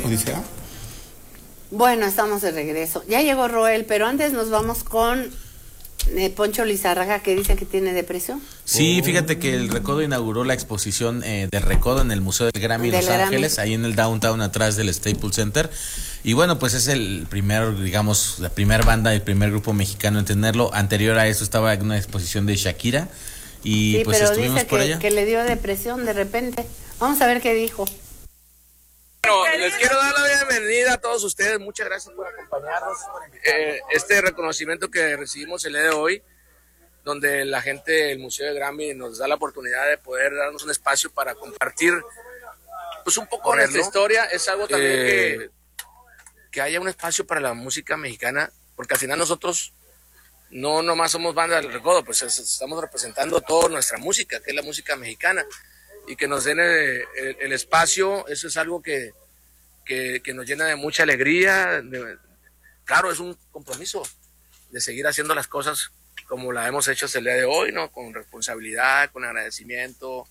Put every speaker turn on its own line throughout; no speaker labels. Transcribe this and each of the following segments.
Odisea.
Bueno, estamos de regreso. Ya llegó Roel, pero antes nos vamos con Poncho Lizárraga, que dice que tiene depresión.
Sí, fíjate que el Recodo inauguró la exposición de Recodo en el Museo del Grammy Los Ángeles, ahí en el downtown atrás del Staples Center. Y bueno, pues es el primer, digamos, la primera banda, el primer grupo mexicano en tenerlo. Anterior a eso estaba en una exposición de Shakira y
sí,
pues
pero
estuvimos
dice
por allá.
Que le dio depresión de repente. Vamos a ver qué dijo.
Bueno, les quiero dar la bienvenida a todos ustedes. Muchas gracias por acompañarnos. Este reconocimiento que recibimos el día de hoy, donde la gente del Museo de Grammy nos da la oportunidad de poder darnos un espacio para compartir pues un poco de nuestra historia. Es algo también que haya un espacio para la música mexicana, porque al final nosotros no nomás somos banda del Recodo, pues estamos representando toda nuestra música, que es la música mexicana. Y que nos den el espacio, eso es algo que nos llena de mucha alegría. Claro, es un compromiso de seguir haciendo las cosas como la hemos hecho hasta el día de hoy, ¿no? Con responsabilidad, con agradecimiento,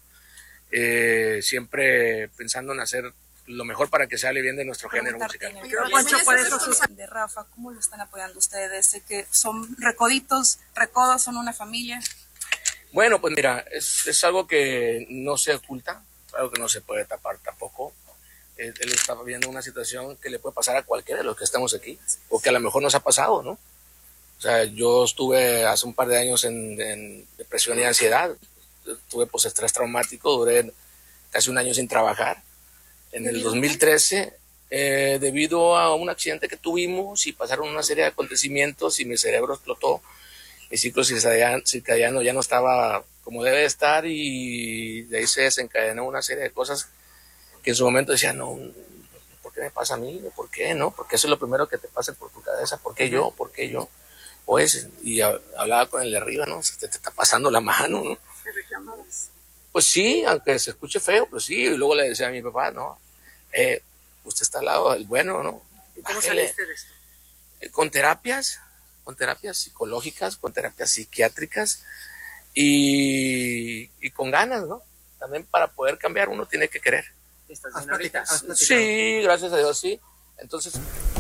siempre pensando en hacer lo mejor para que se hable bien de nuestro género musical.
Poncho, por eso de Rafa, ¿cómo lo están apoyando ustedes? Sé que son recoditos, recodos, son una familia.
Bueno, pues mira, es algo que no se oculta, algo que no se puede tapar tampoco. Él está viendo una situación que le puede pasar a cualquiera de los que estamos aquí, o que a lo mejor nos ha pasado, ¿no? O sea, yo estuve hace un par de años en depresión y ansiedad, tuve postestrés traumático, duré casi un año sin trabajar. En el 2013, debido a un accidente que tuvimos y pasaron una serie de acontecimientos y mi cerebro explotó. Mi ciclo circadiano ya no estaba como debe estar y de ahí se desencadenó una serie de cosas que en su momento decía, no, ¿por qué me pasa a mí? ¿Por qué? ¿No? Porque eso es lo primero que te pasa por tu cabeza. ¿Por qué yo? ¿Por qué yo? Pues, y hablaba con el de arriba, ¿no? Te está pasando la mano, ¿no?
¿Te reclamabas?
Pues sí, aunque se escuche feo, pues sí. Y luego le decía a mi papá, no, usted está al lado del bueno, ¿no?
¿Cómo saliste de esto?
Con terapias psicológicas, con terapias psiquiátricas y con ganas, ¿no? También para poder cambiar uno tiene que querer.
¿Estás bien ahorita?
Sí, gracias a Dios, sí. Entonces...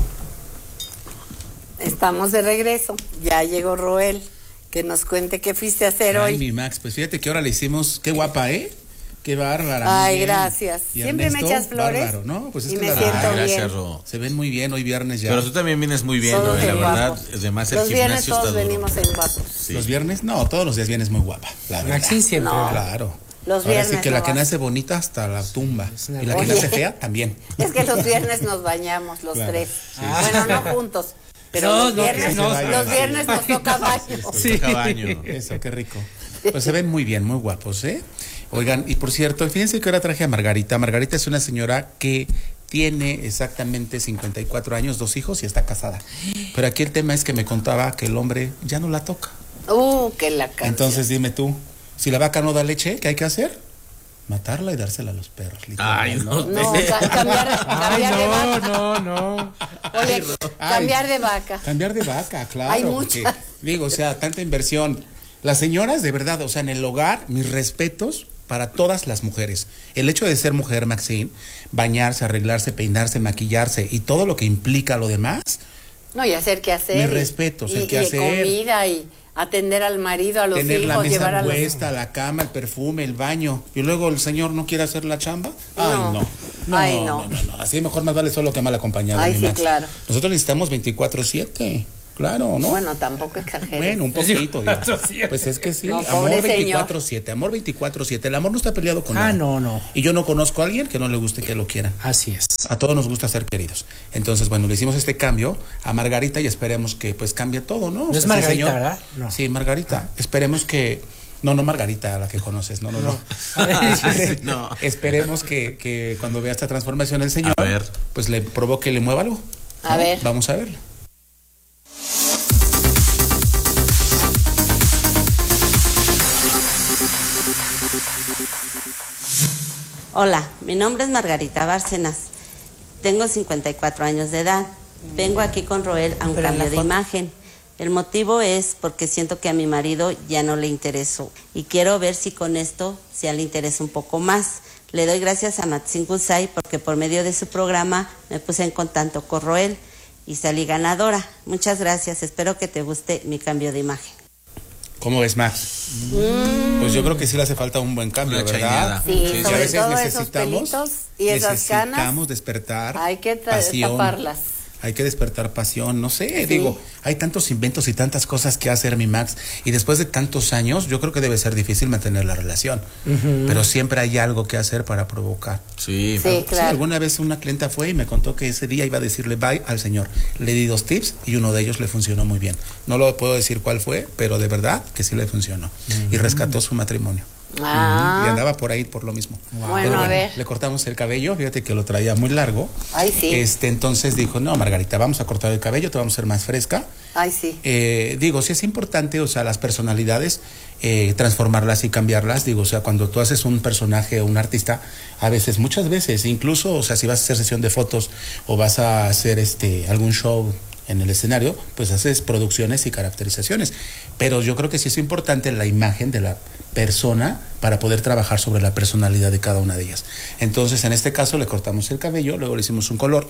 Estamos de regreso. Ya llegó Roel, que nos cuente qué fuiste a hacer hoy.
Ay, mi Max, pues fíjate que ahora le hicimos, qué guapa, qué bárbara.
Ay, gracias.
Y
siempre
Ernesto,
me echas flores.
Bárbaro, ¿no? Pues es
y
que
me siento bien.
Gracias, Ro.
Se ven muy bien hoy viernes ya.
Pero tú también vienes muy bien,
Todos
¿no? La
en
verdad,
guapos.
además el
Los viernes
gimnasio
todos
está duro.
venimos en guapos.
Sí.
¿Los viernes? No, todos los días vienes muy guapa, la verdad.
Maxine siempre.
No.
Claro.
Los
Ahora
viernes
sí que la
no
que
vas.
nace bonita hasta la tumba. Y la que
Oye.
nace fea también.
Es que los viernes nos bañamos los
Claro,
tres.
sí.
Bueno, no juntos. Pero
No,
los
no,
viernes,
no,
los
sí.
viernes nos toca baño.
Sí. Cabaño.
Eso, qué rico. Pues se ven muy bien, muy guapos, ¿eh? Oigan, y por cierto, fíjense que ahora traje a Margarita. Margarita es una señora que tiene exactamente 54 años, 2 hijos y está casada. Pero aquí el tema es que me contaba que el hombre ya no la toca.
Que la canción.
Entonces dime tú, si la vaca no da leche, ¿qué hay que hacer? Matarla y dársela a los perros.
Ay, no.
No, cambiar de vaca.
No.
Oye, cambiar de vaca.
Cambiar de vaca, claro.
Hay
porque,
muchas.
digo, o sea, tanta inversión. Las señoras, de verdad, o sea, en el hogar, mis respetos para todas las mujeres. El hecho de ser mujer, Maxine, bañarse, arreglarse, peinarse, maquillarse y todo lo que implica lo demás.
No, y hacer qué hacer.
Mis respetos, el qué hacer.
Comida y atender al marido, a los
Tener
hijos,
la mesa
llevar a los...
puesta, la cama, el perfume, el baño. Y luego el señor no quiere hacer la chamba. Ay,
No.
no.
Ay, no.
No. Así mejor más vale solo que mal acompañado.
Ay,
mi
sí,
Max.
claro.
Nosotros necesitamos 24/7. Claro, ¿no?
Bueno, tampoco exageres.
Bueno, un poquito, digo.
24/7.
Pues es que sí,
No,
amor
pobre señor.
24/7, amor 24/7. El amor no está peleado con nada.
No.
Y yo no conozco a alguien que no le guste que lo quieran.
Así es.
A todos nos gusta ser queridos. Entonces, bueno, le hicimos este cambio a Margarita y esperemos que pues cambie todo, ¿no?
No es Margarita, ¿verdad? No.
Sí, Margarita. Esperemos que... No, Margarita, la que conoces, no.
No.
Esperemos que cuando vea esta transformación el señor,
A ver.
pues le provoque, le mueva algo.
A ver.
Vamos a verlo.
Hola, mi nombre es Margarita Bárcenas. Tengo 54 años de edad. Vengo aquí con Roel a un cambio de imagen. El motivo es porque siento que a mi marido ya no le interesó y quiero ver si con esto se le interesa un poco más. Le doy gracias a Matzin Gusay porque por medio de su programa me puse en contacto con Roel y salí ganadora. Muchas gracias, espero que te guste mi cambio de imagen.
¿Cómo ves, Max? Pues yo creo que sí le hace falta un buen cambio,
Una
¿verdad?
Sí,
Y a
sobre
veces
todo esos
necesitamos,
pelitos y esas canas.
necesitamos despertar
Hay que
pasión.
taparlas.
Hay que despertar pasión, no sé,
Sí.
digo, hay tantos inventos y tantas cosas que hacer, mi Max, y después de tantos años, yo creo que debe ser difícil mantener la relación, pero siempre hay algo que hacer para provocar.
Sí.
Sí,
Sí,
claro.
alguna vez una clienta fue y me contó que ese día iba a decirle bye al señor. Le di 2 tips y uno de ellos le funcionó muy bien. No lo puedo decir cuál fue, pero de verdad que sí le funcionó. Y rescató su matrimonio.
Ah.
Y andaba por ahí por lo mismo.
Bueno,
Pero
a ver.
le cortamos el cabello, fíjate que lo traía muy largo.
Ay, sí.
Entonces dijo, no, Margarita, vamos a cortar el cabello, te vamos a hacer más fresca.
Ay, sí.
Digo, sí es importante, o sea, las personalidades, transformarlas y cambiarlas. Digo, o sea, cuando tú haces un personaje o un artista, a veces, muchas veces, incluso, o sea, si vas a hacer sesión de fotos o vas a hacer algún show en el escenario, pues haces producciones y caracterizaciones. Pero yo creo que sí es importante la imagen de la persona para poder trabajar sobre la personalidad de cada una de ellas. Entonces, en este caso le cortamos el cabello, luego le hicimos un color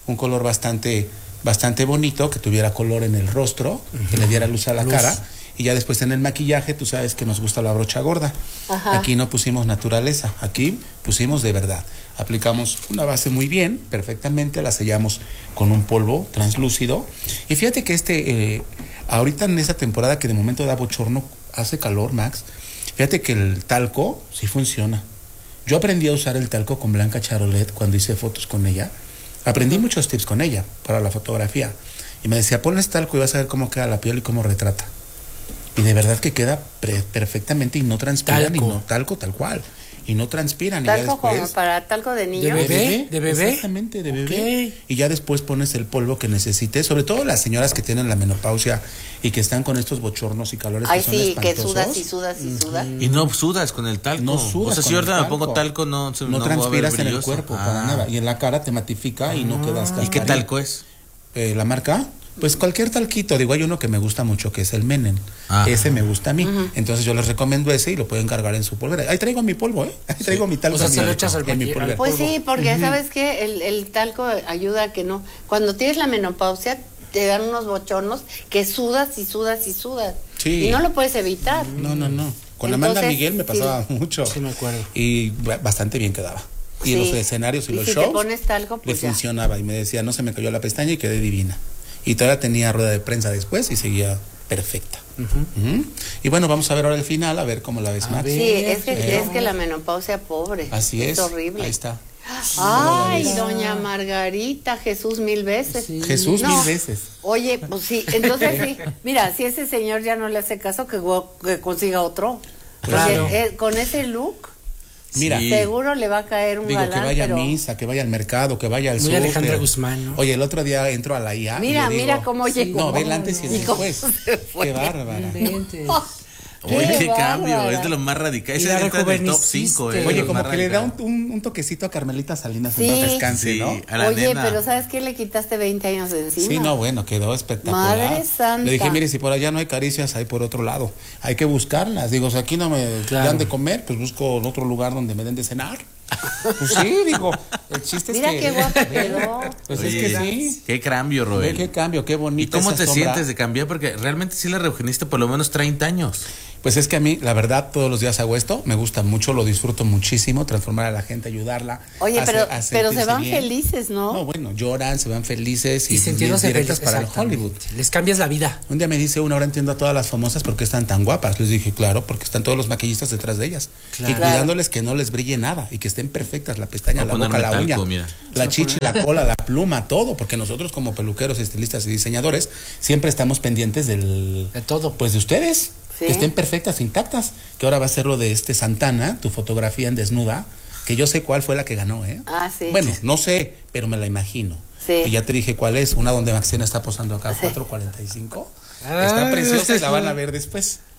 bastante bonito, que tuviera color en el rostro, que le diera luz a la cara. Y ya después en el maquillaje, tú sabes que nos gusta la brocha gorda.
Ajá.
Aquí no pusimos naturaleza, aquí pusimos de verdad. Aplicamos una base muy bien, perfectamente, la sellamos con un polvo translúcido. Y fíjate que ahorita en esa temporada que de momento da bochorno, hace calor, Max, fíjate que el talco sí funciona. Yo aprendí a usar el talco con Blanca Charolet cuando hice fotos con ella. Aprendí muchos tips con ella para la fotografía. Y me decía, ponle talco y vas a ver cómo queda la piel y cómo retrata. Y de verdad que queda perfectamente y no transpiran, y no talco tal cual. Y no transpiran. Y ya
Talco
después,
como para talco de niño.
¿De bebé?
Exactamente, de bebé.
Ok.
Y ya después pones el polvo que necesites, sobre todo las señoras que tienen la menopausia y que están con estos bochornos y calores
Ay,
que son
sí, que
espantosos.
sudas y sudas y sudas.
Y no sudas con el talco.
No sudas
O sea, si
con
ahorita
el
me pongo talco, no
no
va a
transpiras
ver
en el
brilloso.
cuerpo para nada. Y en la cara te matifica y no quedas
¿Y qué
cascarilla.
talco es?
La marca, pues cualquier talquito. Digo, hay uno que me gusta mucho, que es el Menen.
Ajá.
Ese me gusta a mí. Entonces yo les recomiendo ese y lo pueden cargar en su polvera. Ahí traigo mi polvo, Ahí traigo mi talco.
O sea, se
en
lo echas al
en mi
maquillaje.
polvera.
Pues sí, porque sabes que el talco ayuda a que no. Cuando tienes la menopausia, te dan unos bochornos que sudas y sudas y sudas.
Sí.
Y no lo puedes evitar.
No. Con Amanda
Entonces,
Miguel me pasaba mucho.
Sí, me acuerdo.
Y bastante bien quedaba. Y
Sí.
los escenarios y los
si
shows
te pones talco,
le
pues ya.
funcionaba. Y me decía, no se me cayó la pestaña y quedé divina. Y todavía tenía rueda de prensa después y seguía perfecta. Ujú. Y bueno, vamos a ver ahora el final, a ver cómo la ves,
A
Max.
ver.
Sí, es que la menopausia, pobre.
Así es.
horrible.
Ahí está.
Ay, doña Margarita, Jesús 1000 veces.
Sí.
Jesús
No.
1000 veces.
Oye, pues sí, entonces sí. Mira, si ese señor ya no le hace caso, que consiga otro.
Claro.
Porque, con ese look,
Mira,
Sí.
seguro le va a caer un
digo,
galán,
que vaya
pero...
a misa, que vaya al mercado, que vaya al
Muy
súper.
Alejandra Guzmán, ¿no?
Oye, el otro día entro a la IA.
Mira,
y le digo,
mira cómo llegó.
No, ve el antes y el
¿Y cómo
después.
se fue?
Qué bárbara.
Oye, qué cambio.
bárbara.
Es de lo más radical.
Y
Ese
la
entra en el top
rejuveneciste.
5.
Oye, como que le da un toquecito a Carmelita Salinas
Sí.
en paz descanse,
Sí,
¿no?
a la
Oye,
nena.
pero ¿sabes qué? Le quitaste 20 años de encima.
Sí, no, bueno, quedó espectacular.
Madre santa.
Le dije, mire, si por allá no hay caricias, hay por otro lado. Hay que buscarlas. Digo, si aquí no me
Claro.
dan de comer, pues busco otro lugar donde me den de cenar. Pues sí, digo, el chiste
Mira
es que...
qué guapo quedó.
Pues
Oye,
es que sí.
Qué cambio,
Ve
Roel.
qué cambio, qué
¿Y
bonito.
cómo
esa
te
sombra.
sientes de cambiar? Porque realmente sí la rejuveniste por lo menos 30 años.
Pues es que a mí, la verdad, todos los días hago esto, me gusta mucho, lo disfruto muchísimo, transformar a la gente, ayudarla.
Oye,
a
pero se
sentirse
van
bien.
felices, ¿no?
No, bueno, lloran, se van felices
Y sintiéndose
directas
felices
para el Hollywood.
Les cambias la vida.
Un día me dice una, ahora entiendo a todas las famosas por qué están tan guapas. Les dije, claro, porque están todos los maquillistas detrás de ellas.
Claro.
Y cuidándoles que no les brille nada y que estén perfectas, la pestaña,
Voy a
la boca, la
ponerme
uña,
talco, mira.
la chichi, la cola, la pluma, todo, porque nosotros como peluqueros, estilistas y diseñadores siempre estamos pendientes
De todo.
pues de ustedes,
Sí.
que estén perfectas, intactas. Que ahora va a ser lo de Santana, tu fotografía en desnuda, que yo sé cuál fue la que ganó, ¿eh?
Ah, sí.
Bueno, no sé, pero me la imagino.
Sí.
Y ya te dije cuál es, una donde Maxena está posando acá,
Sí.
4:45. Está preciosa y la van a ver después.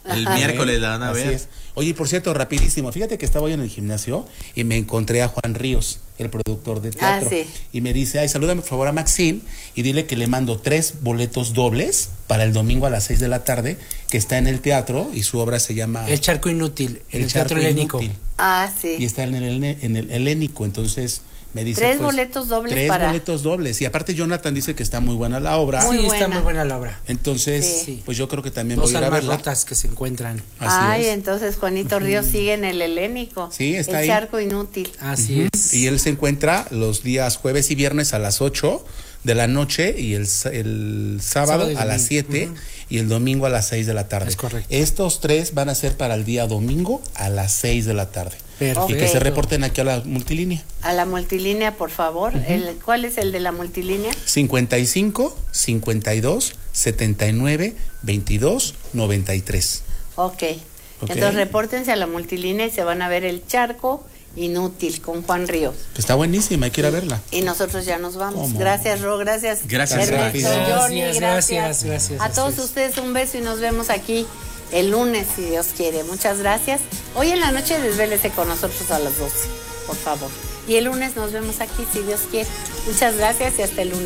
El miércoles la van a
Así
ver.
es. Oye, por cierto, rapidísimo, fíjate que estaba hoy en el gimnasio y me encontré a Juan Ríos, el productor de teatro.
Sí.
Y me dice, ay, salúdame por favor a Maxine y dile que le mando 3 boletos dobles para el domingo a las 6 de la tarde, que está en el teatro y su obra se llama
El Charco Inútil, en el
Charco
Teatro Helénico.
Inútil.
Sí.
Y está en el Helénico, entonces me dice
3 boletos dobles
3
para...
boletos dobles. Y aparte Jonathan dice que está muy buena la obra.
Muy
Sí,
buena.
está muy buena la obra.
Entonces,
Sí.
pues yo creo que también
Dos
voy a ir a
almas
verla.
rotas que se encuentran.
Así es.
Entonces Juanito Ríos sigue en el Helénico.
Sí, está
el
ahí.
Charco Inútil.
Así es.
Y él se encuentra los días jueves y viernes a las 8 de la noche y el sábado
Sábado y
a las
domingo.
7 y el domingo a las 6 de la tarde.
Es correcto.
Estos 3 van a ser para el día domingo a las 6 de la tarde.
Perfecto.
Y que se reporten aquí a la multilínea.
A la multilínea, por favor. ¿Cuál es el de la multilínea?
55 52 79 22 93.
Ok. Entonces repórtense a la multilínea y se van a ver el Charco Inútil con Juan Ríos.
Está buenísima, hay que ir a verla.
Y nosotros ya nos vamos.
¿Cómo?
Gracias, Ro, gracias.
Gracias,
Ernesto,
Rafi.
Johnny,
Gracias.
A todos ustedes un beso y nos vemos aquí el lunes, si Dios quiere. Muchas gracias. Hoy en la noche desvélese con nosotros a las 12, por favor. Y el lunes nos vemos aquí, si Dios quiere. Muchas gracias y hasta el lunes.